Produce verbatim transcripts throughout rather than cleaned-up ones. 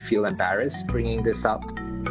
feel embarrassed bringing this up.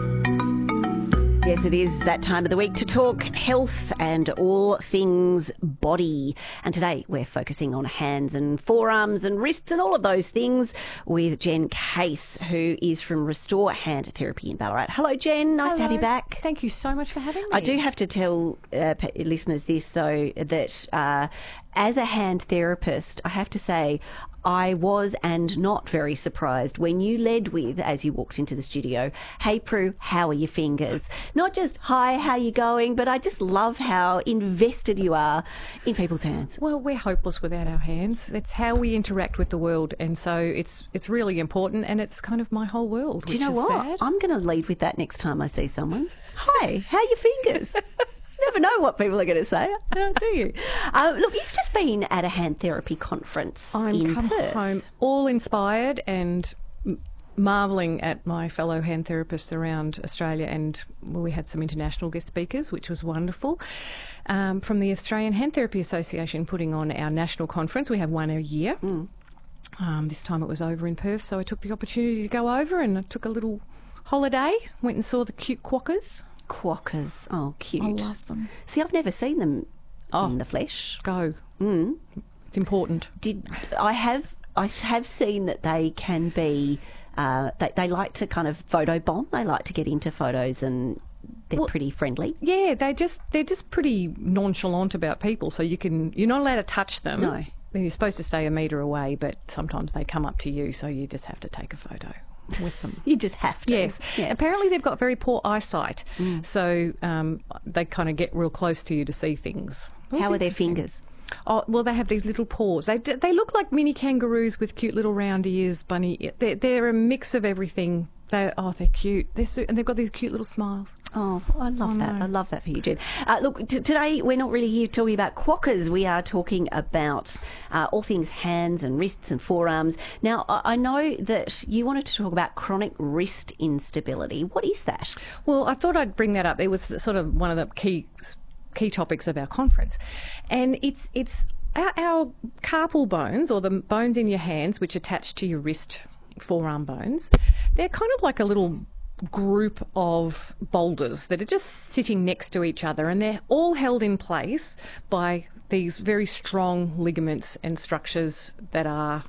Yes, it is that time of the week to talk health and all things body. And today we're focusing on hands and forearms and wrists and all of those things with Jen Case, who is from Restore Hand Therapy in Ballarat. Hello, Jen. Nice Hello. to have you back. Thank you so much for having me. I do have to tell uh, listeners this, though, that uh, as a hand therapist, I have to say I was and not very surprised when you led with, as you walked into the studio, "Hey Prue, how are your fingers?" Not just, "Hi, how you going?" but I just love how invested you are in people's hands. Well, we're hopeless without our hands. That's how we interact with the world, and so it's it's really important, and it's kind of my whole world. Do you which know is what? sad. I'm going to lead with that next time I see someone. "Hi, how are your fingers?" You never know what people are going to say, uh, do you? Uh, look, you've just been at a hand therapy conference I'm in come Perth. home all inspired and m- marvelling at my fellow hand therapists around Australia, and well, we had some international guest speakers, which was wonderful. Um, from the Australian Hand Therapy Association putting on our national conference. We have one a year. Mm. Um, this time it was over in Perth, so I took the opportunity to go over and I took a little holiday, went and saw the cute quokkas. Quokkas. Oh, cute. I love them. See, I've never seen them Oh. in the flesh. Go. Mm. It's important. Did I have I have seen that they can be uh, they, they like to kind of photo bomb. They like to get into photos, and they're Well, pretty friendly. Yeah, they just they're just pretty nonchalant about people. So you can you're not allowed to touch them. No. You're supposed to stay a metre away, but sometimes they come up to you, so you just have to take a photo with them. You just have to. Yes. Yeah. Apparently they've got very poor eyesight, so um, they kind of get real close to you to see things. It was How are their interesting. fingers? Oh, well, they have these little paws. They d- they look like mini kangaroos with cute little round ears, bunny. They're, they're a mix of everything. They oh, they're cute. They're so, and they've got these cute little smiles. Oh, I love I that. know. I love that for you, Jen. Uh, look, t- today we're not really here talking about quokkas. We are talking about uh, all things hands and wrists and forearms. Now, I-, I know that you wanted to talk about chronic wrist instability. What is that? Well, I thought I'd bring that up. It was the- sort of one of the key key topics of our conference, and it's it's our, our carpal bones, or the bones in your hands which attach to your wrist forearm bones. They're kind of like a little group of boulders that are just sitting next to each other, and they're all held in place by these very strong ligaments and structures that are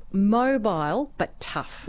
mobile but tough.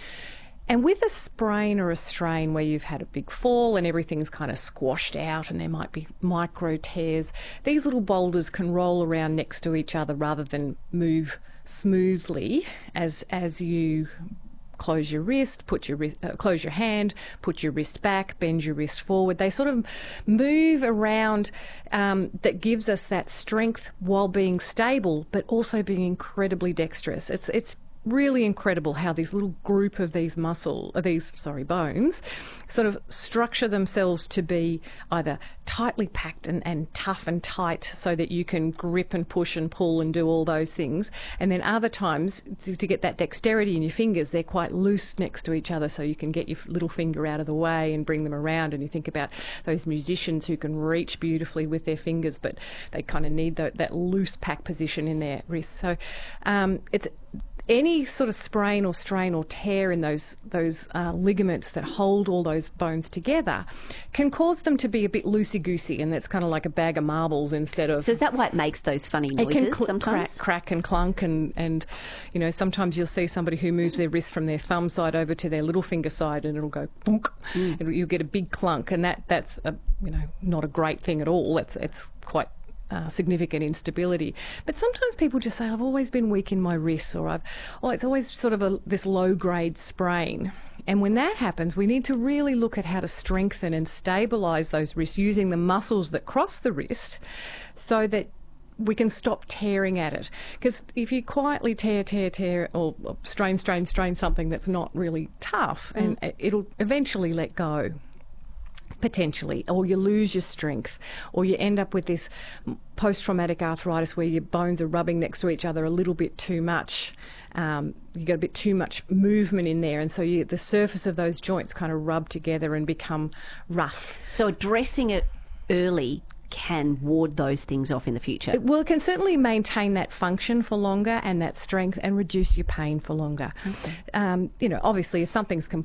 And with a sprain or a strain where you've had a big fall and everything's kind of squashed out and there might be micro tears, these little boulders can roll around next to each other rather than move smoothly as as you close your wrist, put your wrist, uh, close your hand, put your wrist back, bend your wrist forward. They sort of move around. Um, that gives us that strength while being stable, but also being incredibly dexterous. It's it's really incredible how these little group of these muscle, uh, these sorry bones, sort of structure themselves to be either tightly packed and, and tough and tight, so that you can grip and push and pull and do all those things. And then other times, to, to get that dexterity in your fingers, they're quite loose next to each other, so you can get your little finger out of the way and bring them around. And you think about those musicians who can reach beautifully with their fingers, but they kind of need that, that loose pack position in their wrists. So um, it's any sort of sprain or strain or tear in those those uh, ligaments that hold all those bones together can cause them to be a bit loosey-goosey, and that's kind of like a bag of marbles instead of... So is that why it makes those funny noises It can cl- sometimes? Crack, crack and clunk, and, and, you know, sometimes you'll see somebody who moves their wrist from their thumb side over to their little finger side, and it'll go thunk. Mm. It'll, you'll get a big clunk, and that that's, a, you know, not a great thing at all. It's, it's quite... Uh, significant instability. But sometimes people just say, I've always been weak in my wrists, or I've, oh, it's always sort of a, this low-grade sprain. And when that happens, we need to really look at how to strengthen and stabilise those wrists using the muscles that cross the wrist, so that we can stop tearing at it. Because if you quietly tear, tear, tear, or strain, strain, strain something that's not really tough, Mm. and it'll eventually let go. Potentially, or you lose your strength, or you end up with this post-traumatic arthritis where your bones are rubbing next to each other a little bit too much. Um, you get a bit too much movement in there, and so you, the surface of those joints kind of rub together and become rough. So addressing it early can ward those things off in the future. It, well, it can certainly maintain that function for longer and that strength, and reduce your pain for longer. Okay. Um, you know, obviously, if something's com-